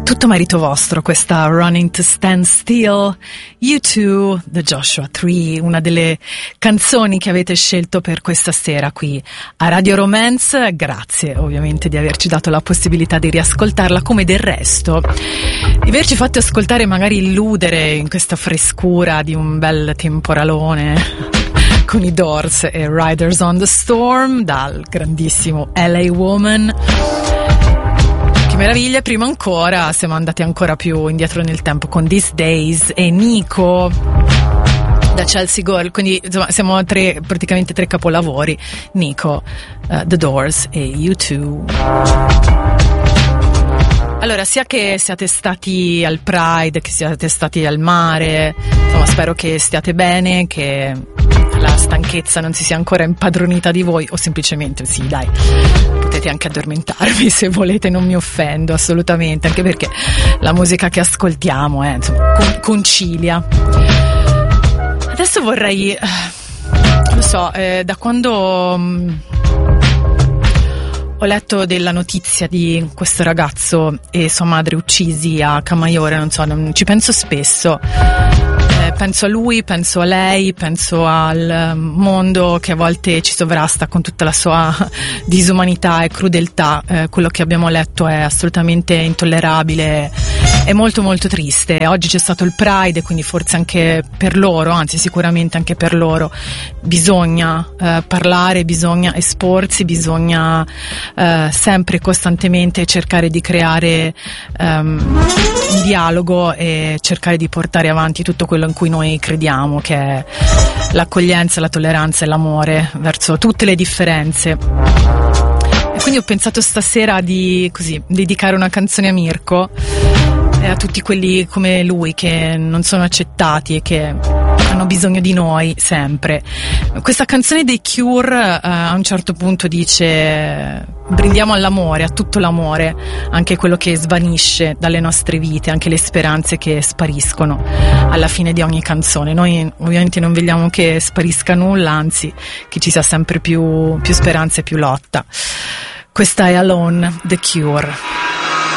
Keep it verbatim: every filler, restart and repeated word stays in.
Tutto merito vostro, questa Running to Stand Still, U due, The Joshua Tree, una delle canzoni che avete scelto per questa sera qui a Radio Romance. Grazie ovviamente di averci dato la possibilità di riascoltarla, come del resto di averci fatto ascoltare, magari illudere in questa frescura di un bel temporalone con i Doors e Riders on the Storm dal grandissimo L A Woman. Che meraviglia. Prima ancora siamo andati ancora più indietro nel tempo con These Days e Nico da Chelsea Girl, quindi insomma siamo a tre, praticamente tre capolavori: Nico, uh, The Doors e U due. Allora, sia che siate stati al Pride, che siate stati al mare, insomma spero che stiate bene, che la stanchezza non si sia ancora impadronita di voi, o semplicemente sì, dai, potete anche addormentarvi se volete, non mi offendo assolutamente, anche perché la musica che ascoltiamo eh, insomma, con- concilia. Adesso vorrei, eh, lo so, eh, da quando mh, ho letto della notizia di questo ragazzo e sua madre uccisi a Camaiore, non so, non, ci penso spesso. Penso a lui, penso a lei, penso al mondo che a volte ci sovrasta con tutta la sua disumanità e crudeltà. Eh, quello che abbiamo letto è assolutamente intollerabile, è molto molto triste. Oggi c'è stato il Pride, quindi forse anche per loro, anzi sicuramente anche per loro, bisogna eh, parlare, bisogna esporsi, bisogna eh, sempre costantemente cercare di creare um, un dialogo e cercare di portare avanti tutto quello in cui noi crediamo, che è l'accoglienza, la tolleranza e l'amore verso tutte le differenze. E quindi ho pensato stasera di così dedicare una canzone a Mirko e a tutti quelli come lui che non sono accettati e che hanno bisogno di noi sempre. Questa canzone dei Cure uh, a un certo punto dice: brindiamo all'amore, a tutto l'amore, anche quello che svanisce dalle nostre vite, anche le speranze che spariscono alla fine di ogni canzone. Noi ovviamente non vogliamo che sparisca nulla, anzi che ci sia sempre più, più speranza e più lotta. Questa è Alone, The Cure.